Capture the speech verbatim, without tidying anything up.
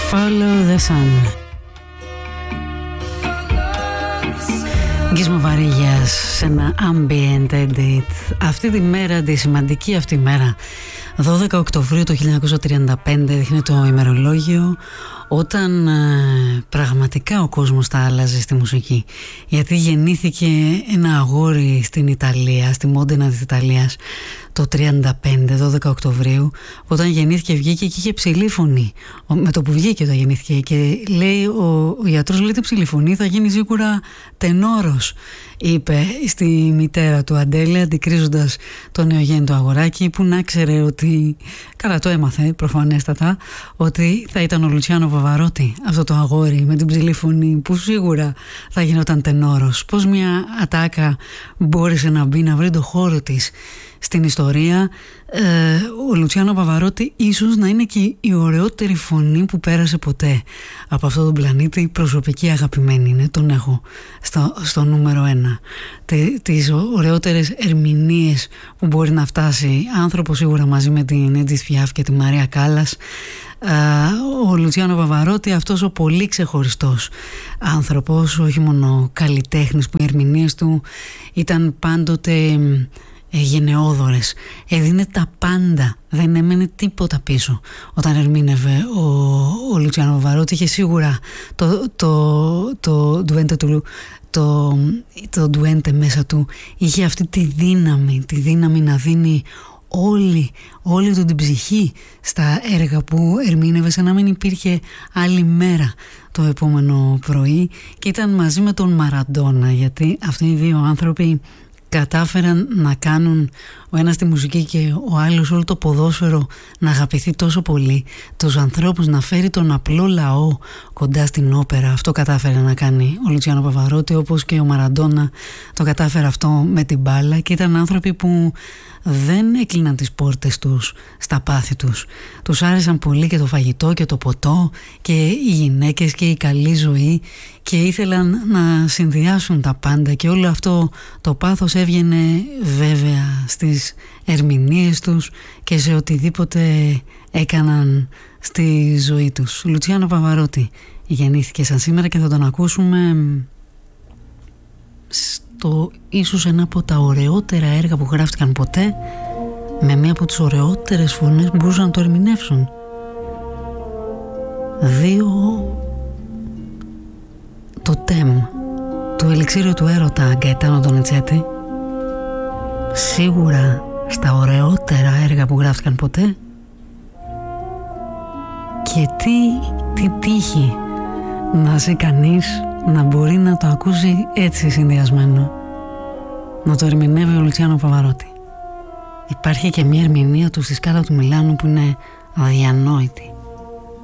Follow the sun. Γκίσμα Βαρύγιας σε ένα ambient edit. Αυτή τη μέρα, τη σημαντική αυτή μέρα, δώδεκα Οκτωβρίου του χίλια εννιακόσια τριάντα πέντε, δείχνει το ημερολόγιο, όταν ε, πραγματικά ο κόσμος τα άλλαζε στη μουσική. Γιατί γεννήθηκε ένα αγόρι στην Ιταλία, στη Μόντενα της Ιταλίας, το τριάντα πέντε, δώδεκα Οκτωβρίου. Όταν γεννήθηκε, βγήκε και είχε ψηλή φωνή. Με το που βγήκε όταν γεννήθηκε, και λέει ο, ο γιατρός, λέει, τι ψηλή φωνή, θα γίνει σίγουρα τενόρος, είπε στη μητέρα του Αντέλε, αντικρίζοντας το νεογέννητο αγοράκι, που να ξέρε ότι, καλά το έμαθε προφανέστατα, ότι θα ήταν ο Λουτσιάνο Παβαρότη, αυτό το αγόρι με την ψηλή φωνή, που σίγουρα θα γινόταν τενόρος. Πώς μια ατάκα μπόρεσε να μπει, να βρει το χώρο της στην ιστορία. ε, ο Λουτσιάνο Παβαρότη ίσως να είναι και η ωραιότερη φωνή που πέρασε ποτέ από αυτόν τον πλανήτη. Προσωπική αγαπημένη είναι, τον έχω στο, στο νούμερο ένα. Τε, τις ωραιότερες ερμηνείες που μπορεί να φτάσει άνθρωπο, σίγουρα μαζί με την Έντζη Πιάφ και τη Μαρία Κάλλας. Ο Λουτσιάνο Παβαρότη, αυτός ο πολύ ξεχωριστός άνθρωπος, όχι μόνο καλλιτέχνης, που οι ερμηνείες του ήταν πάντοτε γενναιόδορες, έδινε τα πάντα, δεν έμενε τίποτα πίσω όταν ερμήνευε ο, ο Λουτσιάνο Παβαρότη. Είχε σίγουρα το, το, το, ντουέντε του, το, το ντουέντε μέσα του, είχε αυτή τη δύναμη, τη δύναμη να δίνει όλη, όλη του την ψυχή στα έργα που ερμήνευε, σαν να μην υπήρχε άλλη μέρα το επόμενο πρωί. Και ήταν μαζί με τον Μαραντόνα, γιατί αυτοί οι δύο άνθρωποι κατάφεραν να κάνουν, ο ένας τη μουσική και ο άλλος όλο το ποδόσφαιρο, να αγαπηθεί τόσο πολύ, τους ανθρώπους, να φέρει τον απλό λαό κοντά στην όπερα. Αυτό κατάφερε να κάνει ο Λουτσιάνο Παβαρότη, όπως και ο Μαραντόνα το κατάφερε αυτό με την μπάλα. Και ήταν άνθρωποι που δεν έκλειναν τις πόρτες τους στα πάθη τους. Τους άρεσαν πολύ και το φαγητό και το ποτό και οι γυναίκες και η καλή ζωή, και ήθελαν να συνδυάσουν τα πάντα, και όλο αυτό το πάθος έβγαινε βέβαια στις ερμηνείες τους και σε οτιδήποτε έκαναν στη ζωή τους. Λουτσιάνο Παβαρότη γεννήθηκε σαν σήμερα και θα τον ακούσουμε στο ίσως ένα από τα ωραιότερα έργα που γράφτηκαν ποτέ, με μία από τις ωραιότερες φωνές που μπορούσαν να το ερμηνεύσουν. Δύο, το τέμ, το ελιξίριο του έρωτα, Γκαετάνο Ντονιτσέτη, σίγουρα στα ωραιότερα έργα που γράφτηκαν ποτέ. Και τι, τι τύχη να ζει κανείς να μπορεί να το ακούσει έτσι συνδυασμένο, να το ερμηνεύει ο Λουτσιάνο Παβαρότη. Υπάρχει και μια ερμηνεία του στη Σκάλα του Μιλάνου που είναι αδιανόητη.